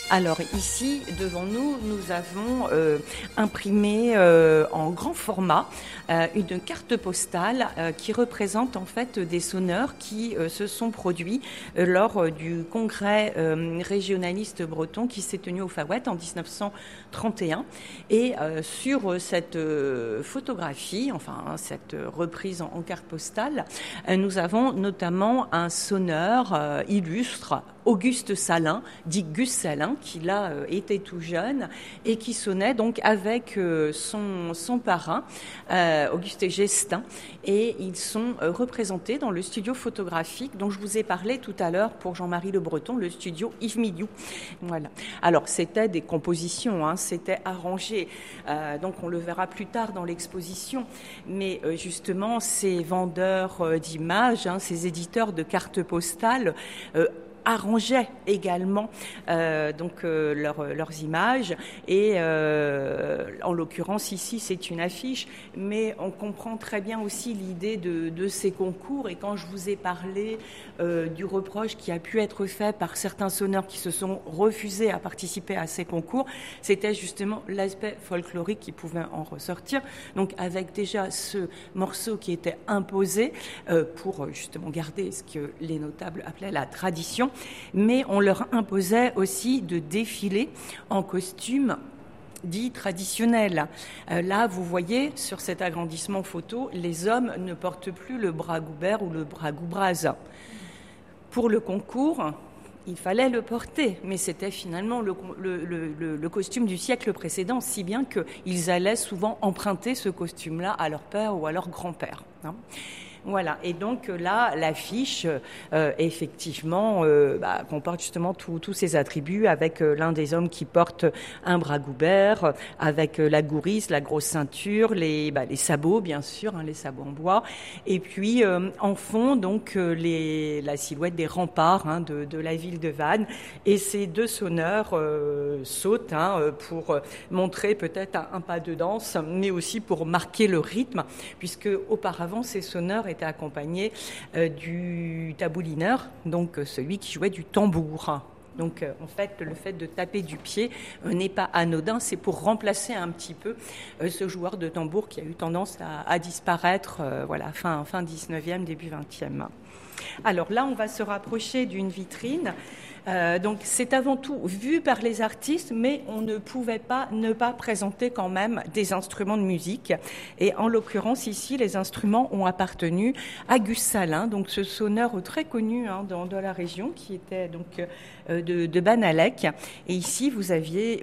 Alors ici, devant nous, nous avons imprimé en grand format une carte postale qui représente en fait des sonneurs qui se sont produits lors du congrès régionaliste breton qui s'est tenu au Faouët en 1931. Et sur cette photographie, enfin cette reprise en carte postale, nous avons notamment un sonneur illustre, Auguste Salin, dit Gus Salin, qui là était tout jeune et qui sonnait donc avec son parrain, Auguste Gestin, et ils sont représentés dans le studio photographique dont je vous ai parlé tout à l'heure pour Jean-Marie Le Breton, le studio Yves Miliou. Voilà. Alors c'était des compositions, c'était arrangé, donc on le verra plus tard dans l'exposition, mais justement ces vendeurs d'images, ces éditeurs de cartes postales arrangeaient également leurs images et en l'occurrence ici c'est une affiche, mais on comprend très bien aussi l'idée de ces concours. Et quand je vous ai parlé du reproche qui a pu être fait par certains sonneurs qui se sont refusés à participer à ces concours, c'était justement l'aspect folklorique qui pouvait en ressortir, donc avec déjà ce morceau qui était imposé pour justement garder ce que les notables appelaient la tradition, mais on leur imposait aussi de défiler en costume dit traditionnel. Là, vous voyez, sur cet agrandissement photo, les hommes ne portent plus le bragoubert ou le bragoubraz. Pour le concours, il fallait le porter, mais c'était finalement le costume du siècle précédent, si bien qu'ils allaient souvent emprunter ce costume-là à leur père ou à leur grand-père. Voilà, et donc là, l'affiche, effectivement, comporte justement tous ces attributs, avec l'un des hommes qui porte un bragoubert, avec la gourisse, la grosse ceinture, les sabots, bien sûr, les sabots en bois, et puis en fond, donc, la silhouette des remparts de la ville de Vannes, et ces deux sonneurs sautent pour montrer peut-être un pas de danse, mais aussi pour marquer le rythme, puisque auparavant, ces sonneurs étaient accompagné du taboulineur, donc celui qui jouait du tambour. Donc en fait, le fait de taper du pied n'est pas anodin, c'est pour remplacer un petit peu ce joueur de tambour qui a eu tendance à disparaître fin 19e, début 20e. Alors là, on va se rapprocher d'une vitrine. Donc c'est avant tout vu par les artistes, mais on ne pouvait pas ne pas présenter quand même des instruments de musique. Et en l'occurrence ici, les instruments ont appartenu à Gus Salin, donc ce sonneur très connu dans la région, qui était donc de Banalec. Et ici vous avez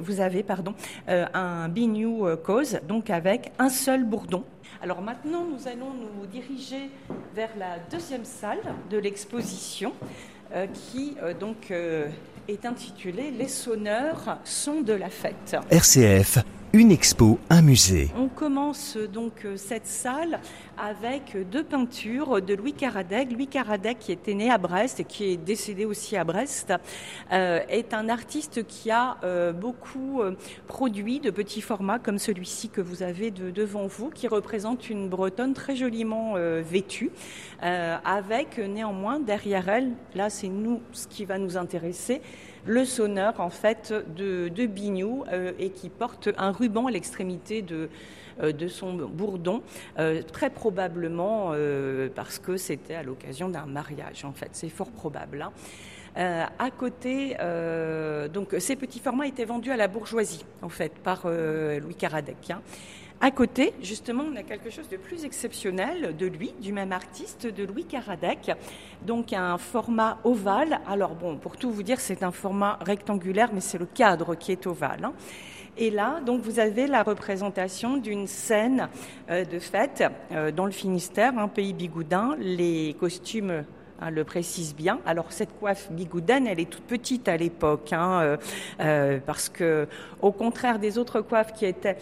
un biniou cause, donc avec un seul bourdon. Alors maintenant, nous allons nous diriger vers la deuxième salle de l'exposition qui est intitulée « Les sonneurs sont de la fête ». RCF, une expo, un musée. On commence donc cette salle avec deux peintures de Louis Caradec. Louis Caradec, qui était né à Brest et qui est décédé aussi à Brest, est un artiste qui a beaucoup produit de petits formats comme celui-ci que vous avez devant vous, qui représente une Bretonne très joliment vêtue, avec néanmoins derrière elle, là c'est ce qui va nous intéresser, le sonneur en fait de biniou et qui porte un ruban à l'extrémité de son bourdon, très probablement parce que c'était à l'occasion d'un mariage en fait, c'est fort probable. À côté, donc ces petits formats étaient vendus à la bourgeoisie en fait par Louis Caradec. À côté, justement, on a quelque chose de plus exceptionnel de lui, du même artiste, de Louis Caradec. Donc un format ovale. Alors bon, pour tout vous dire, c'est un format rectangulaire, mais c'est le cadre qui est ovale. Et là, donc, vous avez la représentation d'une scène de fête dans le Finistère, un pays bigoudin. Les costumes le précise bien. Alors cette coiffe bigoudaine, elle est toute petite à l'époque, parce que, au contraire des autres coiffes qui étaient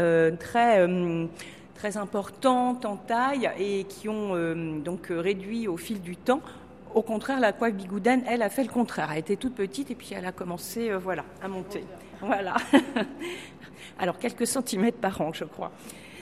très importantes en taille et qui ont donc réduit au fil du temps. Au contraire, la coiffe bigoudaine, elle a fait le contraire. Elle était toute petite et puis elle a commencé, à monter. Voilà. Alors quelques centimètres par an, je crois.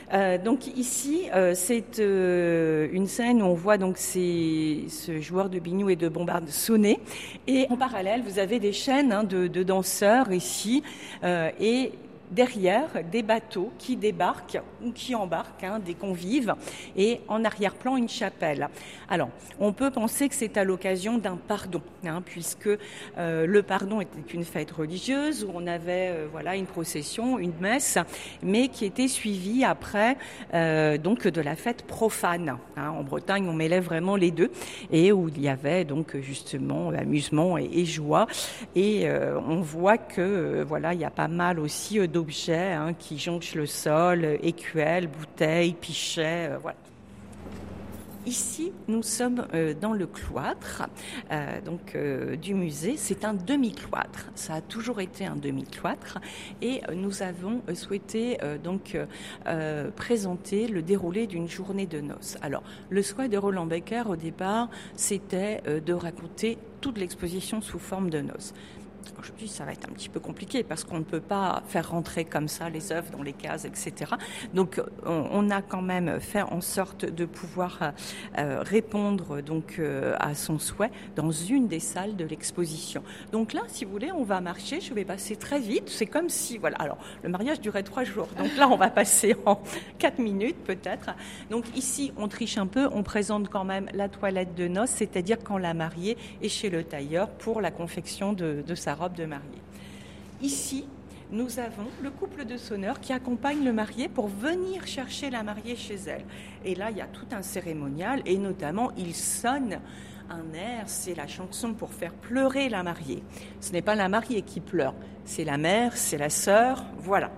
Donc ici, c'est une scène où on voit donc ce joueur de biniou et de bombarde sonner. Et en parallèle, vous avez des chaînes de danseurs ici et derrière des bateaux qui débarquent ou qui embarquent des convives et en arrière-plan une chapelle. Alors, on peut penser que c'est à l'occasion d'un pardon, puisque le pardon était une fête religieuse où on avait une procession, une messe, mais qui était suivie après donc de la fête profane. En Bretagne, on mêlait vraiment les deux et où il y avait donc justement amusement et joie. Et on voit que il y a pas mal aussi d'objets qui jonchent le sol, écuelles, bouteilles, pichets, voilà. Ici, nous sommes dans le cloître du musée. C'est un demi-cloître. Ça a toujours été un demi-cloître. Et nous avons souhaité présenter le déroulé d'une journée de noces. Alors, le souhait de Roland Becker, au départ, c'était de raconter toute l'exposition sous forme de noces. Aujourd'hui, ça va être un petit peu compliqué parce qu'on ne peut pas faire rentrer comme ça les œuvres dans les cases, etc. Donc, on a quand même fait en sorte de pouvoir répondre à son souhait dans une des salles de l'exposition. Donc là, si vous voulez, on va marcher. Je vais passer très vite. C'est comme si, Alors, le mariage durait 3 jours. Donc là, on va passer en 4 minutes peut-être. Donc ici, on triche un peu. On présente quand même la toilette de noces, c'est-à-dire quand la mariée est chez le tailleur pour la confection de sa robe de mariée. Ici, nous avons le couple de sonneurs qui accompagne le marié pour venir chercher la mariée chez elle. Et là, il y a tout un cérémonial et notamment, ils sonnent un air, c'est la chanson pour faire pleurer la mariée. Ce n'est pas la mariée qui pleure, c'est la mère, c'est la sœur, voilà.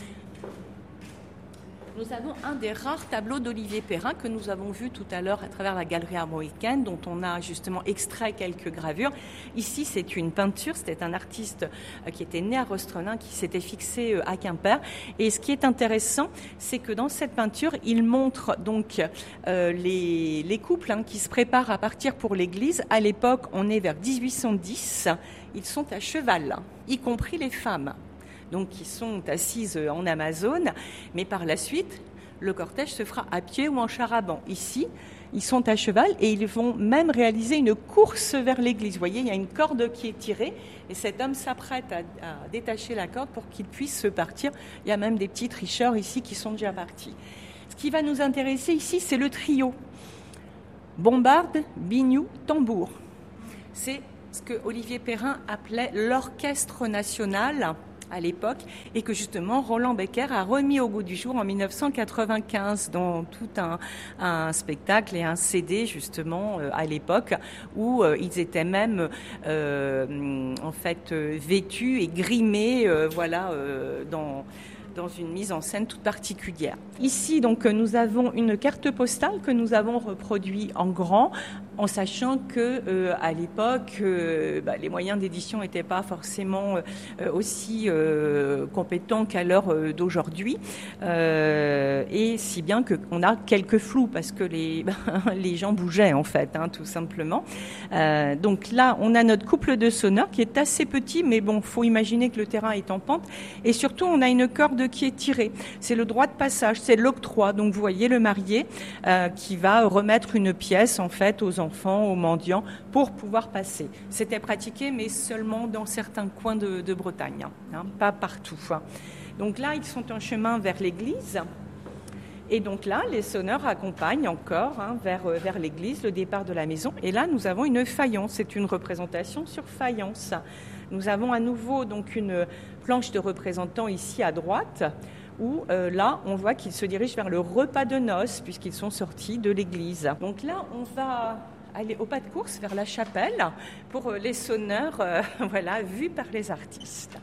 Nous avons un des rares tableaux d'Olivier Perrin que nous avons vu tout à l'heure à travers la galerie armoricaine, dont on a justement extrait quelques gravures. Ici, c'est une peinture. C'était un artiste qui était né à Rostrenin, qui s'était fixé à Quimper. Et ce qui est intéressant, c'est que dans cette peinture, il montre donc les couples qui se préparent à partir pour l'église. À l'époque, on est vers 1810. Ils sont à cheval, y compris les femmes. Donc qui sont assises en Amazone, mais par la suite, le cortège se fera à pied ou en char à banc. Ici, ils sont à cheval et ils vont même réaliser une course vers l'église. Vous voyez, il y a une corde qui est tirée et cet homme s'apprête à détacher la corde pour qu'il puisse partir. Il y a même des petits tricheurs ici qui sont déjà partis. Ce qui va nous intéresser ici, c'est le trio. Bombarde, biniou, tambour. C'est ce que Olivier Perrin appelait l'orchestre national à l'époque et que justement Roland Becker a remis au goût du jour en 1995 dans tout un spectacle et un CD justement à l'époque où ils étaient même vêtus et grimés dans une mise en scène toute particulière. Ici, donc, nous avons une carte postale que nous avons reproduite en grand, en sachant que à l'époque, les moyens d'édition n'étaient pas forcément aussi compétents qu'à l'heure d'aujourd'hui, et si bien qu'on a quelques flous parce que les gens bougeaient en fait, tout simplement. Donc là, on a notre couple de sonneurs qui est assez petit, mais bon, faut imaginer que le terrain est en pente, et surtout on a une corde qui est tirée. C'est le droit de passage, c'est l'octroi. Donc vous voyez le marié qui va remettre une pièce en fait aux enfants, aux mendiants, pour pouvoir passer. C'était pratiqué, mais seulement dans certains coins de Bretagne, pas partout. Donc là, ils sont en chemin vers l'église. Et donc là, les sonneurs accompagnent encore vers l'église, le départ de la maison. Et là, nous avons une faïence. C'est une représentation sur faïence. Nous avons à nouveau donc une planche de représentants ici à droite, où là, on voit qu'ils se dirigent vers le repas de noces, puisqu'ils sont sortis de l'église. Donc là, on va aller au pas de course vers la chapelle pour les sonneurs vus par les artistes.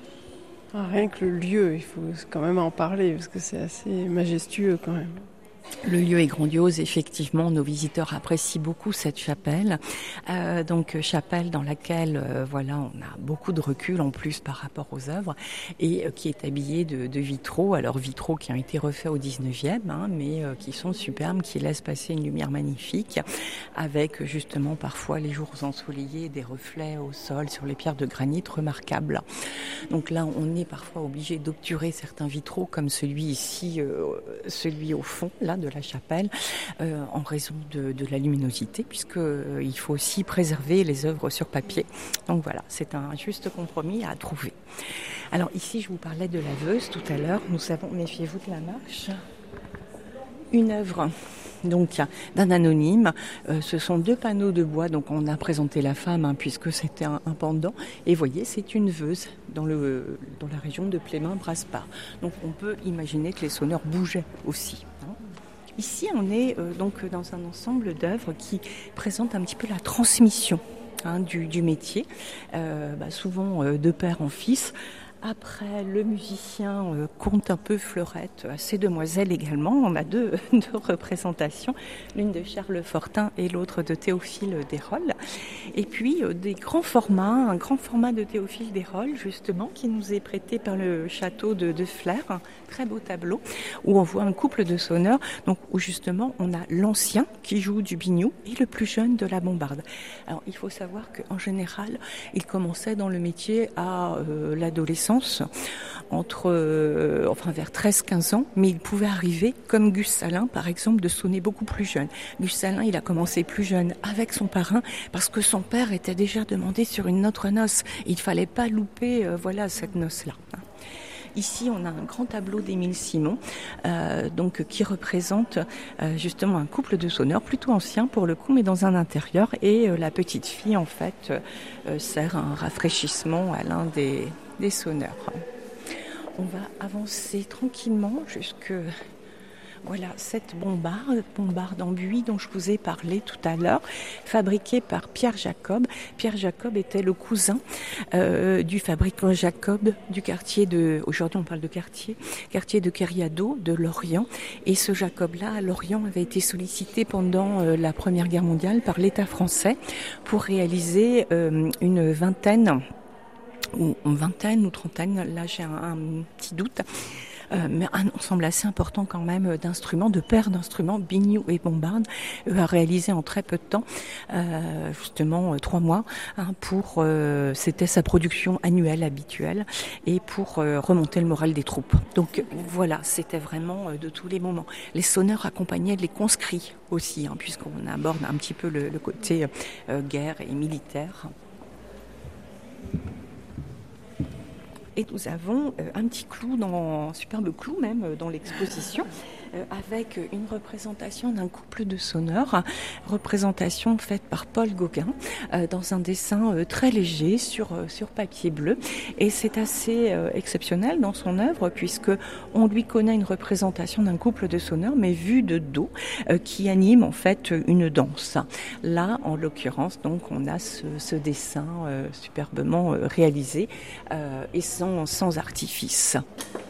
Rien que le lieu, il faut quand même en parler parce que c'est assez majestueux quand même. Le lieu est grandiose, effectivement, nos visiteurs apprécient beaucoup cette chapelle. Donc chapelle dans laquelle voilà, on a beaucoup de recul en plus par rapport aux œuvres et qui est habillée de vitraux, alors vitraux qui ont été refaits au 19e, mais qui sont superbes, qui laissent passer une lumière magnifique avec justement parfois les jours ensoleillés, des reflets au sol sur les pierres de granit remarquables. Donc là, on est parfois obligé d'obturer certains vitraux comme celui ici, celui au fond là de la chapelle, en raison de la luminosité, puisqu'il faut aussi préserver les œuvres sur papier. Donc voilà, c'est un juste compromis à trouver. Alors ici, je vous parlais de la Veuse tout à l'heure. Nous avons, méfiez-vous de la marche, une œuvre donc d'un anonyme. Ce sont 2 panneaux de bois, donc on a présenté la femme puisque c'était un pendant. Et voyez, c'est une Veuse dans la région de Plémin-Brasparts. Donc on peut imaginer que les sonneurs bougeaient aussi. Ici, on est donc dans un ensemble d'œuvres qui présentent un petit peu la transmission du métier, souvent de père en fils. Après, le musicien compte un peu fleurette à ces demoiselles également. On a deux représentations, l'une de Charles Fortin et l'autre de Théophile Desrolles. Et puis un grand format de Théophile Desrolles, justement, qui nous est prêté par le château de Flers, un très beau tableau, où on voit un couple de sonneurs, donc où justement on a l'ancien qui joue du biniou et le plus jeune de la bombarde. Alors il faut savoir qu'en général, il commençait dans le métier à l'adolescence, vers 13-15 ans, mais il pouvait arriver, comme Gus Salin par exemple, de sonner beaucoup plus jeune. Gus Salin, il a commencé plus jeune avec son parrain parce que son père était déjà demandé sur une autre noce. Il ne fallait pas louper cette noce-là. Ici, on a un grand tableau d'Émile Simon, qui représente justement un couple de sonneurs, plutôt ancien pour le coup, mais dans un intérieur. Et la petite fille, en fait, sert un rafraîchissement à l'un des sonneurs. On va avancer tranquillement jusque... Voilà, cette bombarde en buis dont je vous ai parlé tout à l'heure, fabriquée par Pierre Jacob. Pierre Jacob était le cousin du fabricant Jacob du quartier aujourd'hui on parle de quartier de Queriado, de Lorient. Et ce Jacob-là, à Lorient, avait été sollicité pendant la Première Guerre mondiale par l'État français pour réaliser une vingtaine ou trentaine, là j'ai un petit doute, mais un ensemble assez important quand même d'instruments, de paires d'instruments, biniou et bombarde, à réaliser en très peu de temps, justement 3 mois, c'était sa production annuelle habituelle, et pour remonter le moral des troupes. Donc voilà, c'était vraiment de tous les moments. Les sonneurs accompagnaient les conscrits aussi, puisqu'on aborde un petit peu le côté guerre et militaire. Et nous avons un petit clou, un superbe clou même dans l'exposition, avec une représentation d'un couple de sonneurs, représentation faite par Paul Gauguin, dans un dessin très léger sur papier bleu. Et c'est assez exceptionnel dans son œuvre, puisque on lui connaît une représentation d'un couple de sonneurs, mais vu de dos, qui anime en fait une danse. Là, en l'occurrence, donc, on a ce dessin superbement réalisé et sans artifice.